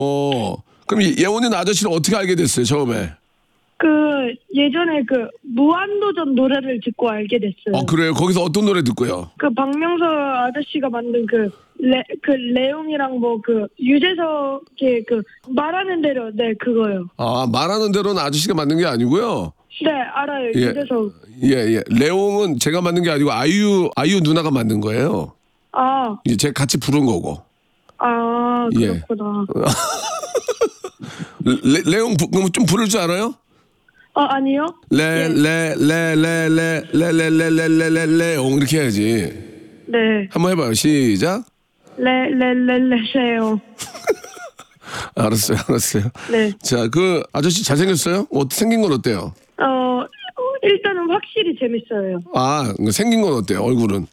그럼 예원이는 아저씨를 어떻게 알게 됐어요, 처음에? 그 예전에 그 무한도전 노래를 듣고 알게 됐어요. 그래요? 거기서 어떤 노래 듣고요? 그 박명수 아저씨가 만든 그 레옹이랑 뭐 그 유재석의 그 말하는 대로 네 그거요. 말하는 대로는 아저씨가 만든 게 아니고요. 네 알아요. 유재석. 예. 레옹은 제가 만든 게 아니고 아이유 누나가 만든 거예요. 제가 같이 부른 거고. 그렇구나. 레옹 그럼 좀 부를 줄 알아요? 아니요. 레옹 이렇게 해야지. 네. 한번 해봐요. 시작. 레옹. 알았어요. 네. 자, 그 아저씨 잘생겼어요? 생긴 건 어때요? 일단은 확실히 재밌어요. 생긴 건 어때요? 얼굴은?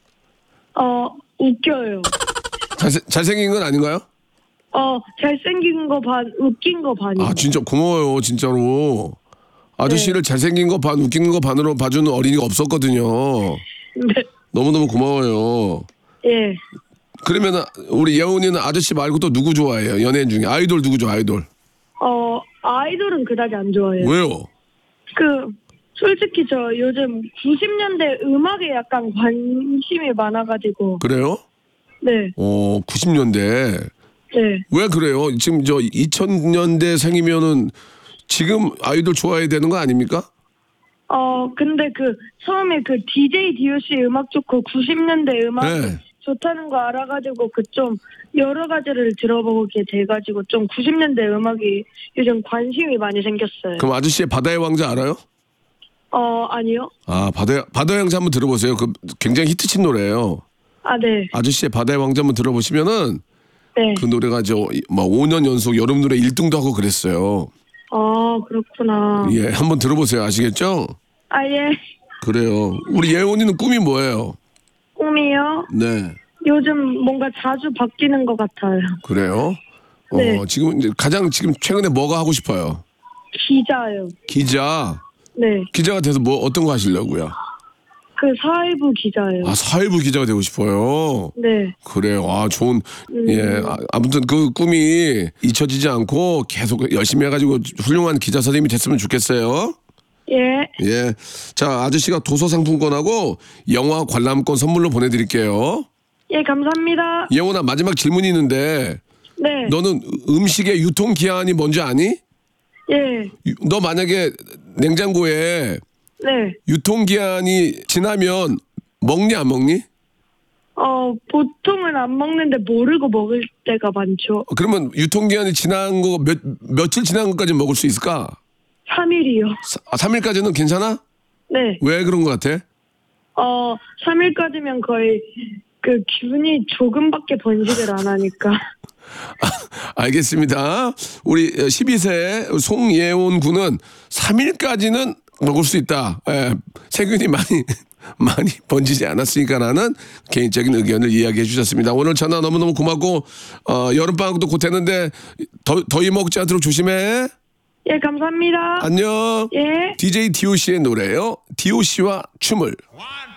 웃겨요. 잘생긴 건 아닌가요? 잘생긴 거 반, 웃긴 거 반이요. 진짜 고마워요, 진짜로. 아저씨를 잘생긴 거 반, 웃긴 거 반으로 봐주는 어린이가 없었거든요. 네. 너무너무 고마워요. 예. 그러면 우리 예원이는 아저씨 말고 또 누구 좋아해요? 연예인 중에 아이돌 누구 좋아? 아이돌? 아이돌은 그다지 안 좋아해요. 왜요? 솔직히 저 요즘 90년대 음악에 약간 관심이 많아가지고. 그래요? 네. 90년대. 네. 왜 그래요? 지금 2000년대 생이면은 지금 아이돌 좋아해야 되는 거 아닙니까? 근데 처음에 DJ DOC 음악 좋고 90년대 음악 좋다는 거 알아가지고 좀 여러 가지를 들어보게 돼가지고 좀 90년대 음악이 요즘 관심이 많이 생겼어요. 그럼 아저씨의 바다의 왕자 알아요? 아니요. 바다의 왕자 한번 들어보세요. 굉장히 히트친 노래예요. 네. 아저씨의 바다의 왕자 한번 들어보시면은 네. 그 노래가 5년 연속 여름 노래 1등도 하고 그랬어요. 그렇구나. 예, 한번 들어보세요. 아시겠죠? 예. 그래요. 우리 예원이는 꿈이 뭐예요? 꿈이요? 네. 요즘 뭔가 자주 바뀌는 것 같아요. 그래요? 네. 지금 가장 최근에 뭐가 하고 싶어요? 기자요. 기자? 네. 기자가 돼서 어떤 거 하시려고요? 사회부 기자요. 사회부 기자가 되고 싶어요? 네. 그래요. 좋은, 예. 아무튼 그 꿈이 잊혀지지 않고 계속 열심히 해가지고 훌륭한 기자 선생님이 됐으면 좋겠어요. 예. 자, 아저씨가 도서 상품권하고 영화 관람권 선물로 보내드릴게요. 예, 감사합니다. 예원아, 마지막 질문이 있는데. 네. 너는 음식의 유통기한이 뭔지 아니? 예. 너 만약에 냉장고에 네. 유통기한이 지나면 먹니 안 먹니? 보통은 안 먹는데 모르고 먹을 때가 많죠. 그러면 유통기한이 지난 거 며칠 지난 것까지 먹을 수 있을까? 3일이요. 3일까지는 괜찮아? 네. 왜 그런 것 같아? 3일까지면 거의 균이 조금밖에 번식을 안 하니까. 알겠습니다. 우리 12세 송예원 군은 3일까지는 먹을 수 있다. 세균이 많이 번지지 않았으니까라는 개인적인 의견을 이야기해 주셨습니다. 오늘 전화 너무너무 고맙고 여름방학도 곧 되는데 더위 먹지 않도록 조심해. 예, 감사합니다. 안녕. 예. DJ DOC의 노래예요. DOC와 춤을.